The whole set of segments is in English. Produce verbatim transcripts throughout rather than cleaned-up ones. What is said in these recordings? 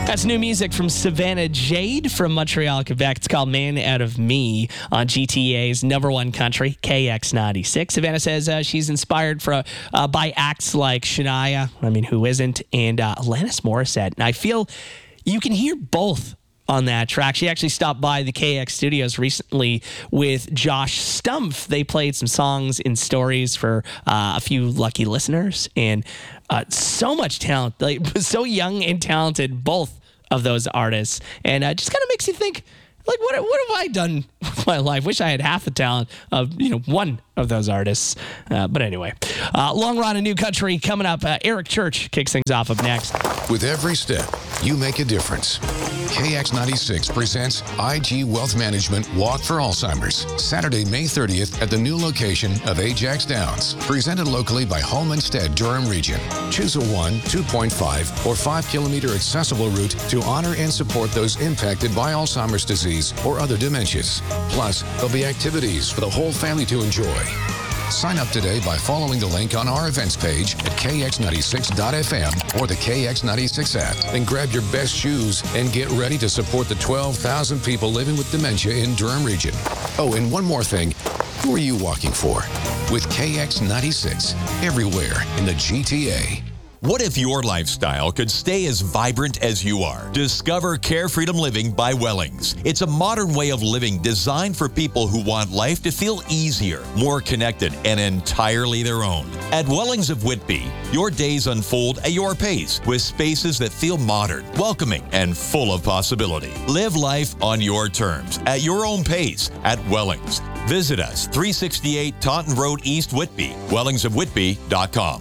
That's new music from Savannah Jade from Montreal, Quebec. It's called Man Out of Me on G T A's number one country, K X ninety-six. Savannah says uh, she's inspired for, uh, by acts like Shania, I mean, who isn't, and uh, Alanis Morissette. And I feel you can hear both on that track. She actually stopped by the K X studios recently with Josh Stumpf. They played some songs and stories for uh, a few lucky listeners, and uh, so much talent, like so young and talented, both of those artists, and uh, just kind of makes you think, like, what what have I done with my life? Wish I had half the talent of, you know, one of those artists. Uh, but anyway, uh, long run of new country coming up. Uh, Eric Church kicks things off up next. With every step, you make a difference. K X ninety-six presents I G Wealth Management Walk for Alzheimer's, Saturday, May thirtieth at the new location of Ajax Downs. Presented locally by Home Instead Durham Region. Choose a one, two point five, or five kilometer accessible route to honor and support those impacted by Alzheimer's disease or other dementias. Plus, there'll be activities for the whole family to enjoy. Sign up today by following the link on our events page at K X ninety-six dot F M or the K X ninety-six app. Then grab your best shoes and get ready to support the twelve thousand people living with dementia in Durham Region. Oh, and one more thing. Who are you walking for? With K X ninety-six, everywhere in the G T A. What if your lifestyle could stay as vibrant as you are? Discover Care Freedom Living by Wellings. It's a modern way of living designed for people who want life to feel easier, more connected, and entirely their own. At Wellings of Whitby, your days unfold at your pace with spaces that feel modern, welcoming, and full of possibility. Live life on your terms, at your own pace, at Wellings. Visit us, three sixty-eight Taunton Road East, Whitby, wellings of whitby dot com.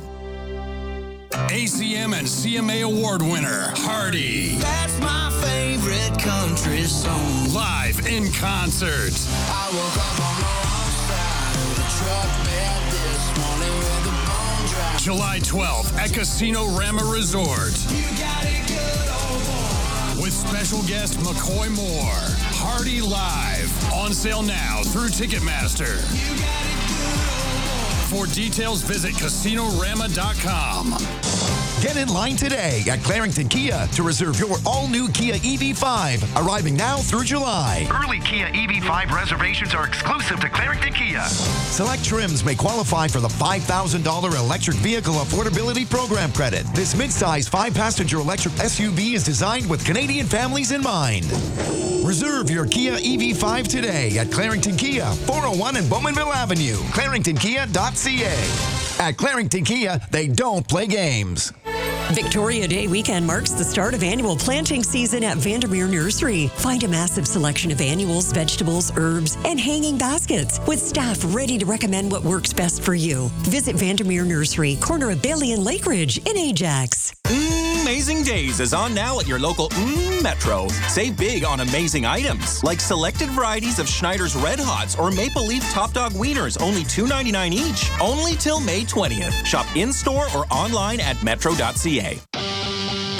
A C M and C M A award winner, Hardy. That's my favorite country song. Live in concert. I woke up on the wrong side of the truck bed this morning with a bone dry. July twelfth at Casino Rama Resort. You got it good, old boy. With special guest McCoy Moore. Hardy Live. On sale now through Ticketmaster. You got it good, old boy. For details, visit casino rama dot com. Get in line today at Clarington Kia to reserve your all-new Kia E V five, arriving now through July. Early Kia E V five reservations are exclusive to Clarington Kia. Select trims may qualify for the five thousand dollars Electric Vehicle Affordability Program credit. This midsize five-passenger electric S U V is designed with Canadian families in mind. Reserve your Kia E V five today at Clarington Kia, four oh one and Bowmanville Avenue, clarington kia dot c a. At Clarington Kia, they don't play games. Victoria Day weekend marks the start of annual planting season at Vandermeer Nursery. Find a massive selection of annuals, vegetables, herbs, and hanging baskets with staff ready to recommend what works best for you. Visit Vandermeer Nursery, corner of Bailey and Lake Ridge in Ajax. Amazing Days is on now at your local mm, Metro. Save big on amazing items like selected varieties of Schneider's Red Hots or Maple Leaf Top Dog Wieners, only two ninety-nine each. Only till May twentieth. Shop in-store or online at metro dot c a.